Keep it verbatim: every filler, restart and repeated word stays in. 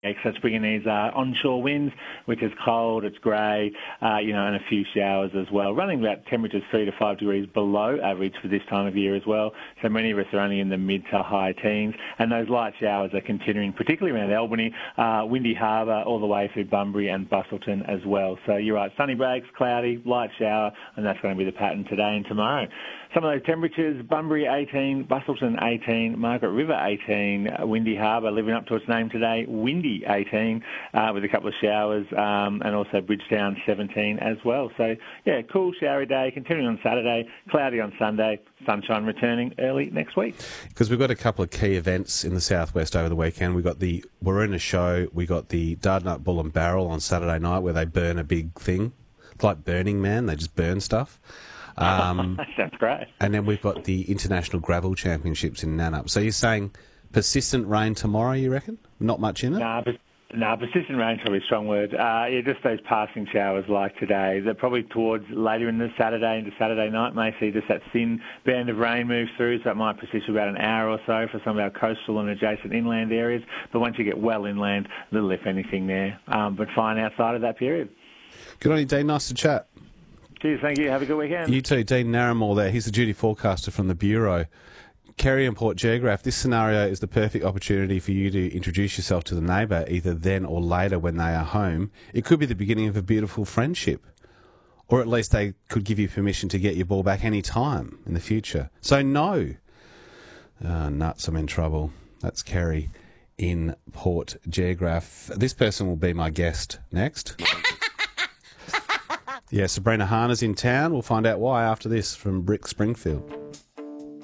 That's bringing these uh, onshore winds, which is cold, it's grey, uh, you know, and a few showers as well. Running about temperatures three to five degrees below average for this time of year as well. So many of us are only in the mid to high teens, and those light showers are continuing, particularly around Albany, uh, Windy Harbour, all the way through Bunbury and Busselton as well. So you're right, sunny breaks, cloudy, light shower, and that's going to be the pattern today and tomorrow. Some of those temperatures, Bunbury eighteen, Busselton eighteen, Margaret River eighteen, uh, Windy Harbour living up to its name today, Windy eighteen, uh, with a couple of showers, um, and also Bridgetown seventeen as well. So, yeah, cool, showery day, continuing on Saturday, cloudy on Sunday, sunshine returning early next week. Because we've got a couple of key events in the southwest over the weekend. We've got the Waruna Show, we got the Dardanup Bull and Barrel on Saturday night where they burn a big thing. It's like Burning Man, they just burn stuff. Um, Sounds great. And then we've got the International Gravel Championships in Nannup. So you're saying persistent rain tomorrow, you reckon? Not much in it? Nah, but No, persistent rain's probably a strong word. Uh, yeah, just those passing showers like today. That probably towards later in the Saturday into Saturday night may see just that thin band of rain move through, so it might persist for about an hour or so for some of our coastal and adjacent inland areas. But once you get well inland, little if anything there. Um, but fine outside of that period. Good on you, Dean. Nice to chat. Cheers, thank you. Have a good weekend. You too. Dean Narramore there. He's the duty forecaster from the Bureau. Kerry and Port Geograph, this scenario is the perfect opportunity for you to introduce yourself to the neighbour, either then or later when they are home. It could be the beginning of a beautiful friendship. Or at least they could give you permission to get your ball back any time in the future. So no. Oh, nuts, I'm in trouble. That's Kerry in Port Geograph. This person will be my guest next. Yeah, Sabrina Hana's in town. We'll find out why after this from Brick Springfield.